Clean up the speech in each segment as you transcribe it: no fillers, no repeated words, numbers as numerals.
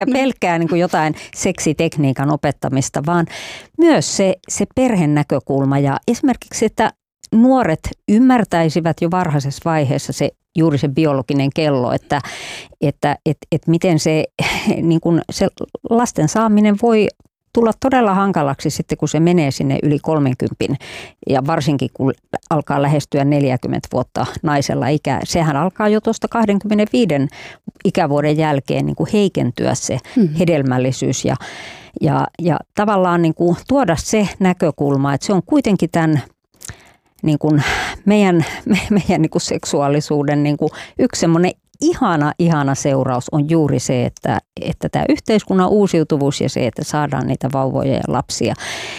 pelkkää niin kuin jotain seksitekniikan opettamista, vaan myös se perhen näkökulma ja esimerkiksi, että nuoret ymmärtäisivät jo varhaisessa vaiheessa juuri se biologinen kello, että miten niin kuin se lasten saaminen voi tulla todella hankalaksi sitten, kun se menee sinne yli 30 ja varsinkin kun alkaa lähestyä 40 vuotta naisella ikää. Sehän alkaa jo tuosta 25 ikävuoden jälkeen niin kuin heikentyä se hedelmällisyys ja tavallaan niin kuin tuoda se näkökulma, että se on kuitenkin tämän niin kuin meidän niin kuin seksuaalisuuden niin kuin yksi semmoinen ihana seuraus on juuri se, että tämä yhteiskunnan uusiutuvuus ja se, että saadaan niitä vauvoja ja lapsia.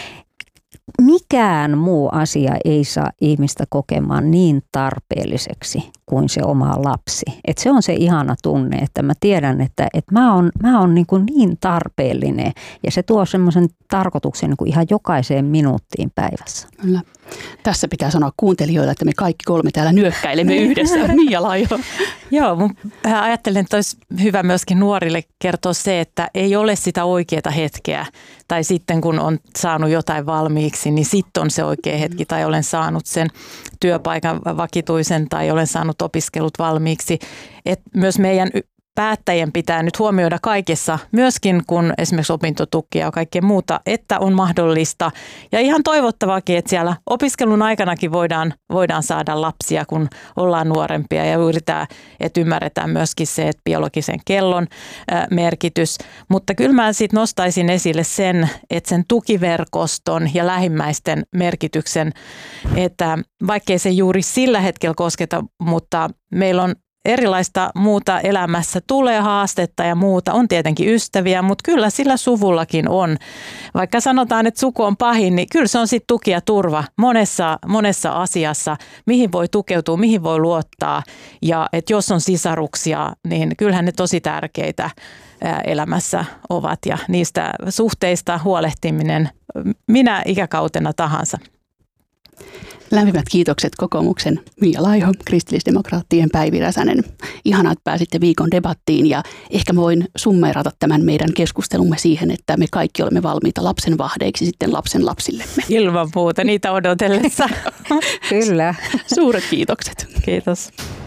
Mikään muu asia ei saa ihmistä kokemaan niin tarpeelliseksi kuin se oma lapsi. Et se on se ihana tunne, että mä tiedän, että mä oon niin tarpeellinen ja se tuo semmoisen tarkoituksen niin kuin ihan jokaiseen minuuttiin päivässä. Kyllä. Tässä pitää sanoa kuuntelijoille, että me kaikki kolme täällä nyökkäilemme yhdessä. Mia Laiho. Joo, ajattelen, että olisi hyvä myöskin nuorille kertoa se, että ei ole sitä oikeaa hetkeä. Tai sitten kun on saanut jotain valmiiksi, niin sitten on se oikea hetki. Tai olen saanut sen työpaikan vakituisen tai olen saanut opiskelut valmiiksi. Et myös meidän päättäjien pitää nyt huomioida kaikessa, myöskin kun esimerkiksi opintotukia ja kaikkea muuta, että on mahdollista. Ja ihan toivottavaakin, että siellä opiskelun aikanakin voidaan saada lapsia, kun ollaan nuorempia ja yritetään, että ymmärretään myöskin se, että biologisen kellon merkitys. Mutta kyllä mä sitten nostaisin esille sen, että sen tukiverkoston ja lähimmäisten merkityksen, että vaikkei se juuri sillä hetkellä kosketa, mutta meillä on erilaista muuta elämässä, tulee haastetta ja muuta, on tietenkin ystäviä, mutta kyllä sillä suvullakin on. Vaikka sanotaan, että suku on pahin, niin kyllä se on sitten tuki ja turva monessa asiassa, mihin voi tukeutua, mihin voi luottaa. Ja että jos on sisaruksia, niin kyllähän ne tosi tärkeitä elämässä ovat ja niistä suhteista huolehtiminen minä ikäkautena tahansa. Lämpimät kiitokset kokoomuksen Mia Laiho, kristillisdemokraattien Päivi Räsänen. Ihanaa, että pääsitte viikon debattiin ja ehkä mä voin summeerata tämän meidän keskustelumme siihen, että me kaikki olemme valmiita lapsen vahdeiksi sitten lapsen lapsillemme. Ilman muuta niitä odotellessa. Kyllä. Suuret kiitokset. Kiitos.